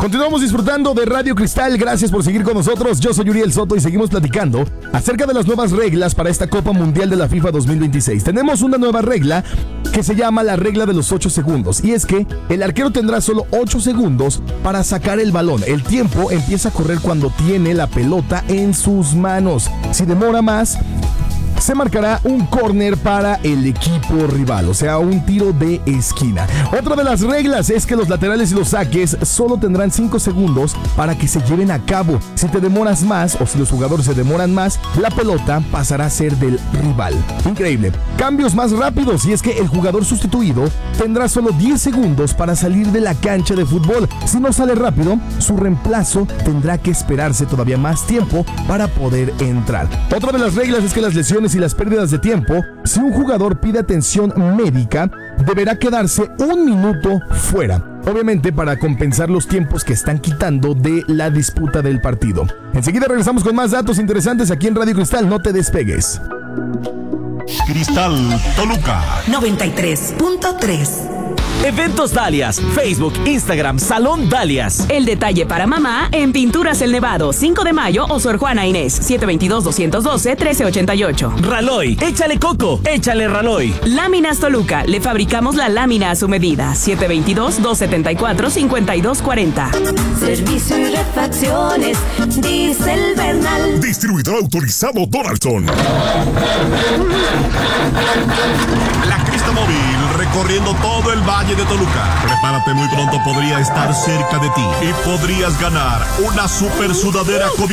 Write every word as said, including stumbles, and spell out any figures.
Continuamos disfrutando de Radio Cristal, gracias por seguir con nosotros. Yo soy Uriel Soto y seguimos platicando acerca de las nuevas reglas para esta Copa Mundial de la FIFA dos mil veintiséis. Tenemos una nueva regla que se llama la regla de los ocho segundos, y es que el arquero tendrá solo ocho segundos para sacar el balón. El tiempo empieza a correr cuando tiene la pelota en sus manos. Si demora más, se marcará un córner para el equipo rival, o sea, un tiro de esquina. Otra de las reglas es que los laterales y los saques solo tendrán cinco segundos para que se lleven a cabo. Si te demoras más o si los jugadores se demoran más, la pelota pasará a ser del rival. Increíble. Cambios más rápidos, y es que el jugador sustituido tendrá solo diez segundos para salir de la cancha de fútbol. Si no sale rápido, su reemplazo tendrá que esperarse todavía más tiempo para poder entrar. Otra de las reglas es que las lesiones y las pérdidas de tiempo, si un jugador pide atención médica, deberá quedarse un minuto fuera, obviamente para compensar los tiempos que están quitando de la disputa del partido. Enseguida regresamos con más datos interesantes aquí en Radio Cristal, no te despegues. Cristal Toluca noventa y tres punto tres. Eventos Dalias, Facebook, Instagram, Salón Dalias. El detalle para mamá en Pinturas El Nevado, cinco de mayo o Sor Juana Inés, siete veintidós, doscientos doce, trece ochenta y ocho. Raloy, échale coco, échale Raloy. Láminas Toluca, le fabricamos la lámina a su medida, siete veintidós, doscientos setenta y cuatro, cincuenta y dos cuarenta. Servicio y refacciones, Diesel Bernal. Distribuidor autorizado Donaldson. La Crista Móvil, recorriendo todo el Valle de Toluca. Prepárate, muy pronto podría estar cerca de ti y podrías ganar una super sudadera COVID